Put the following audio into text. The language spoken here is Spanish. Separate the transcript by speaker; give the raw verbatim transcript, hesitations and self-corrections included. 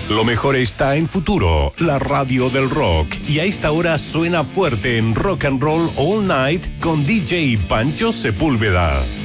Speaker 1: Lo mejor está en Futuro, la radio del rock. Y a esta hora suena fuerte en Rock and Roll All Night con D J Pancho Sepúlveda.